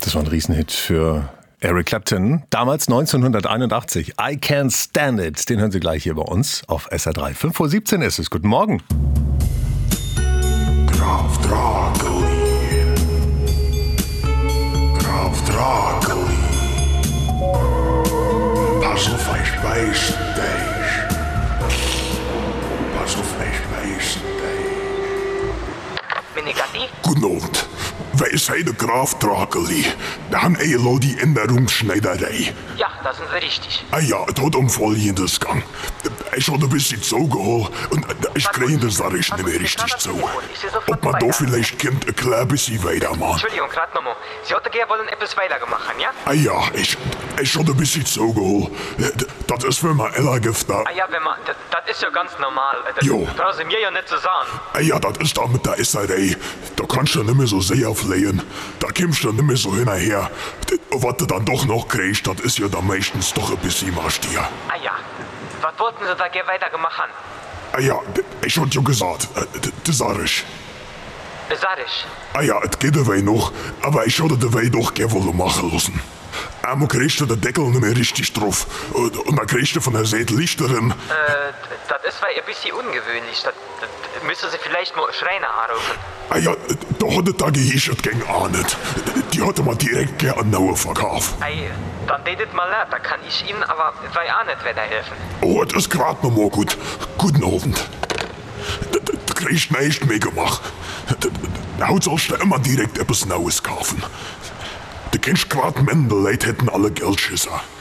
Das war ein Riesenhit für Eric Clapton. Damals 1981. I Can't Stand It. Den hören Sie gleich hier bei uns auf SR3. 5:17 ist es. Guten Morgen. Graf Draculi. Graf Draculi. Pas auf, ich weiß dich. Pas auf, ich weiß dich. Minikati? Guten Abend. Wij zijn de Graf Draculi. Dan eenmaal die Änderungsschneiderei. Ja, da sind Sie richtig. Ah ja, het had om Folgendes gang. Ich hatte ein bisschen zugeholt und ich kriege das da nicht mehr richtig zu. Ob man da vielleicht ein klein bisschen weitermachen. Entschuldigung, gerade nochmal. Sie hätten gerne wollen etwas weiter machen, ja? Ah ja, ich hatte ein bisschen zugeholt. Das ist, wenn man Ella gibt da. Ah ja, wenn man, das ist ja ganz normal. Das Jo. brauchen Sie mir ja nicht zu sagen. Ah ja, das ist da mit der Esserei. Da kannst du nicht mehr so sehr auflegen. Da kommst du nicht mehr so hinterher. Was du dann doch noch kriegst, das ist ja dann meistens doch ein bisschen Marstier. Ah ja. Was wollten Sie da gerne weiter machen? Ah ja, ich hatte ja gesagt, das sag ich. Sag ich. Ah ja, es geht dabei noch, aber ich hatte dabei doch gerne wollen machen lassen. Einmal kriegst du den Deckel nicht mehr richtig drauf. Und dann kriegst du von der Seite Lichterin. Das ist weil ein bisschen ungewöhnlich. Das müssen Sie vielleicht mal Schreiner anrufen. Ah ja, da hat der gehischert gegen auch nicht. Die hatte man direkt gerne an Naue verkauft. Ei, dann redet mal leid, da kann ich Ihnen aber weil auch nicht weiterhelfen. Oh, das ist grad noch mal gut. Guten Abend. Du kriegst nicht mehr gemacht. Da sollst du immer direkt etwas Neues kaufen. Du kennst grad Männer, die Leute hätten alle Geldschisser.